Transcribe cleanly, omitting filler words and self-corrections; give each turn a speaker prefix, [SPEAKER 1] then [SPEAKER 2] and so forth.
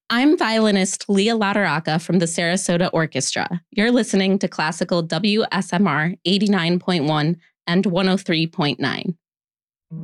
[SPEAKER 1] I'm violinist Leah Latteraca from the Sarasota Orchestra. You're listening to Classical WSMR 89.1 and 103.9.